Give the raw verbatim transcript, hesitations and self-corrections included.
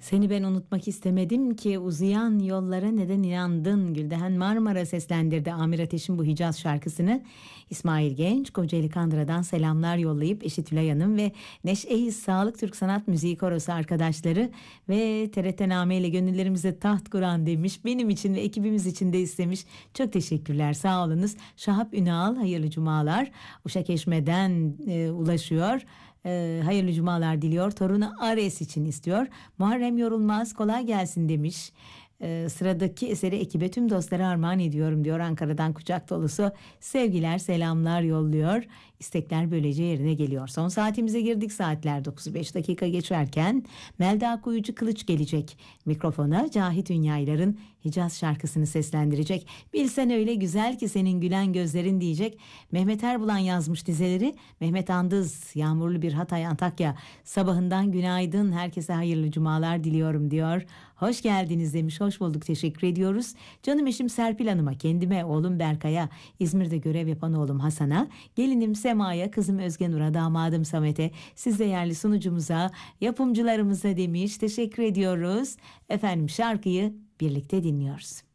Seni ben unutmak istemedim ki uzayan yollara neden inandın. Gülden Marmara seslendirdi Amir Ateş'in bu Hicaz şarkısını. İsmail Genç Kocaeli Kandıra'dan selamlar yollayıp eşi Tülay Hanım ve Neşe-i Sağlık Türk Sanat Müziği Korosu arkadaşları ve T R T Name ile gönüllerimize taht kuran demiş. Benim için ve ekibimiz için de istemiş. Çok teşekkürler, sağ olunuz. Şahap Ünal hayırlı cumalar. Uşak Eşme'den e, ulaşıyor. E, hayırlı cumalar diliyor. Torunu Ares için istiyor. Muharrem Yorulmaz kolay gelsin demiş. E, sıradaki eseri ekibe tüm dostlara armağan ediyorum diyor. Ankara'dan kucak dolusu sevgiler, selamlar yolluyor. İstekler böylece yerine geliyor. Son saatimize girdik, saatler dokuzu beş dakika geçerken Melda Kuyucu Kılıç gelecek. Mikrofona Cahit Ünyaylar'ın Hicaz şarkısını seslendirecek. Bilsen öyle güzel ki senin gülen gözlerin diyecek. Mehmet Erbulan yazmış dizeleri. Mehmet Andız, yağmurlu bir Hatay Antakya sabahından günaydın, herkese hayırlı cumalar diliyorum diyor. Hoş geldiniz demiş. Hoş bulduk, teşekkür ediyoruz. Canım eşim Serpil Hanım'a, kendime, oğlum Berkay'a, İzmir'de görev yapan oğlum Hasan'a, gelinim Sema'ya, kızım Özge Nur'a, damadım Samet'e, siz değerli sunucumuza, yapımcılarımıza demiş. Teşekkür ediyoruz. Efendim şarkıyı birlikte dinliyoruz.